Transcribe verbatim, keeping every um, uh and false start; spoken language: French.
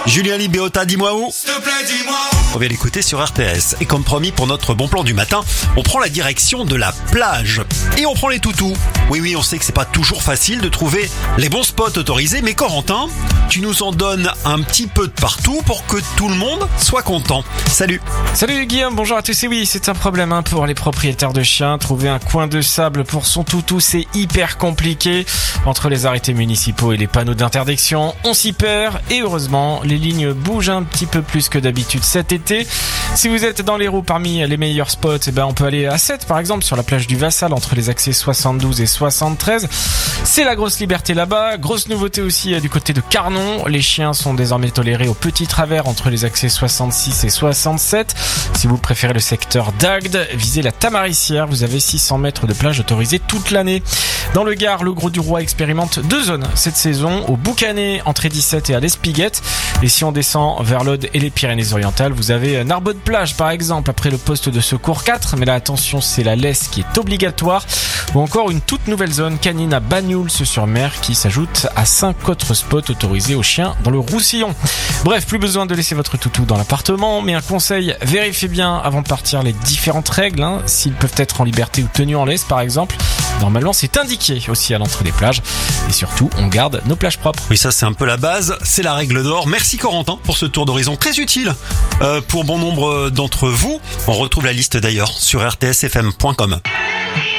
Julien Libéota, dis-moi où. S'il te plaît, dis-moi. On vient l'écouter sur R T S. Et comme promis pour notre bon plan du matin, on prend la direction de la plage. Et on prend les toutous. Oui, oui, on sait que c'est pas toujours facile de trouver les bons spots autorisés. Mais Corentin, tu nous en donnes un petit peu de partout pour que tout le monde soit content. Salut. Salut Guillaume, bonjour à tous. Et oui, c'est un problème hein, pour les propriétaires de chiens. Trouver un coin de sable pour son toutou, c'est hyper compliqué. Entre les arrêtés municipaux et les panneaux d'interdiction, on s'y perd. Et heureusement, les lignes bougent un petit peu plus que d'habitude cet été. Si vous êtes dans l'Hérault parmi les meilleurs spots, eh ben on peut aller à Sète par exemple, sur la plage du Vassal, entre les axés soixante-douze et soixante-treize. C'est la grosse liberté là-bas. Grosse nouveauté aussi du côté de Carnon. Les chiens sont désormais tolérés au petit travers entre les axés soixante-six et soixante-sept. Si vous préférez le secteur d'Agde, visez la Tamarissière. Vous avez six cents mètres de plage autorisés toute l'année. Dans le Gard, le Gros du Roi expérimente deux zones cette saison, au Boucanet, entrée dix-sept, et à l'Espiguette. Et si on descend vers l'Aude et les Pyrénées-Orientales, vous avez Narbonne plage par exemple, après le poste de secours quatre. Mais là attention, c'est la laisse qui est obligatoire. Ou encore une toute nouvelle zone canine à Banyuls-sur-Mer qui s'ajoute à cinq autres spots autorisés aux chiens dans le Roussillon. Bref, plus besoin de laisser votre toutou dans l'appartement, mais un conseil, vérifiez bien avant de partir les différentes règles, hein, s'ils peuvent être en liberté ou tenus en laisse par exemple. Normalement c'est indiqué aussi à l'entrée des plages. Et surtout, on garde nos plages propres. Oui, ça c'est un peu la base, c'est la règle d'or. Merci Corentin pour ce tour d'horizon très utile euh, pour bon nombre d'entre vous. On retrouve la liste d'ailleurs sur r t s f m point com.